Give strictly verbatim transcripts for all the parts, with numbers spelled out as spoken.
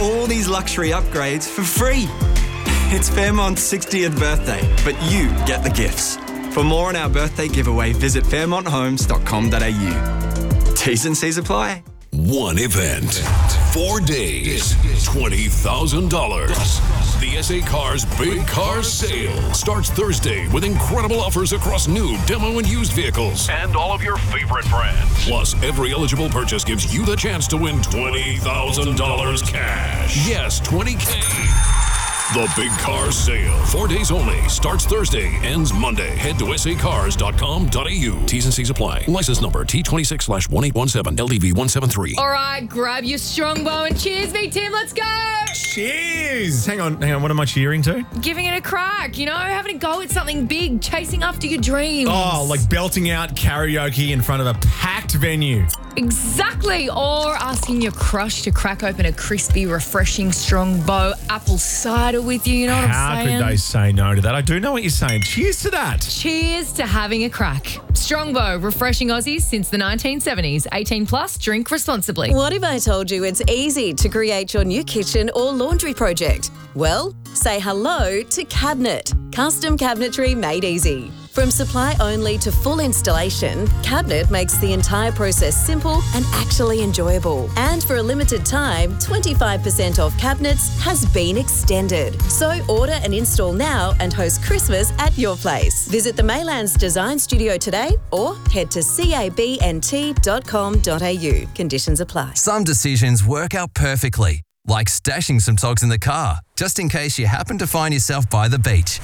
all these luxury upgrades for free. It's Fairmont's sixtieth birthday, but you get the gifts. For more on our birthday giveaway, visit fairmont homes dot com dot a u. T's and C's apply. One event, four days, twenty thousand dollars. The S A Cars Big Car Sale starts Thursday with incredible offers across new, demo, and used vehicles. And all of your favorite brands. Plus, every eligible purchase gives you the chance to win twenty thousand dollars cash. Yes, twenty K. The Big Car Sale. Four days only. Starts Thursday. Ends Monday. Head to s a cars dot com dot a u. T's and C's apply. License number T twenty-six slash one eight one seven L D V one seven three. All right, grab your strongbow and cheers me, Tim. Let's go. Cheers. Hang on, hang on. What am I cheering to? Giving it a crack, you know, having a go at something big, chasing after your dreams. Oh, like belting out karaoke in front of a packed venue. Exactly. Or asking your crush to crack open a crispy, refreshing strongbow apple cider with you. You know what How I'm saying? could they say no to that? I do know what you're saying. Cheers to that. Cheers to having a crack. Strongbow, refreshing Aussies since the nineteen seventies. eighteen plus, drink responsibly. What if I told you it's easy to create your new kitchen or laundry project? Well, say hello to Cabinet. Custom cabinetry made easy. From supply only to full installation, Cabinet makes the entire process simple and actually enjoyable. And for a limited time, twenty-five percent off cabinets has been extended. So order and install now and host Christmas at your place. Visit the Maylands Design Studio today or head to cabnt dot com dot a u. Conditions apply. Some decisions work out perfectly, like stashing some togs in the car, just in case you happen to find yourself by the beach.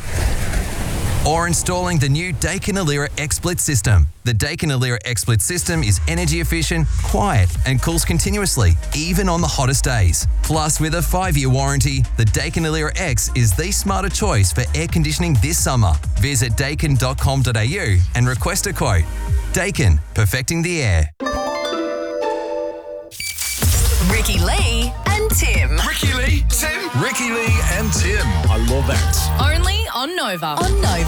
Or installing the new Daikin Alira XSplit system. The Daikin Alira XSplit system is energy efficient, quiet, and cools continuously, even on the hottest days. Plus, with a five-year warranty, the Daikin Alira X is the smarter choice for air conditioning this summer. Visit daikin dot com dot a u and request a quote. Daikin, perfecting the air. Ricky Lee and Tim. Ricky Lee, Tim. Ricky Lee and Tim. I love that. Only on Nova. On Nova.